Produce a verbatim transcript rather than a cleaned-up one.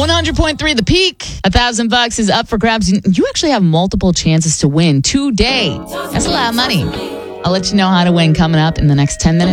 one hundred point three The Peak. A thousand bucks is up for grabs. You actually have multiple chances to win today. That's a lot of money. I'll let you know how to win coming up in the next ten minutes.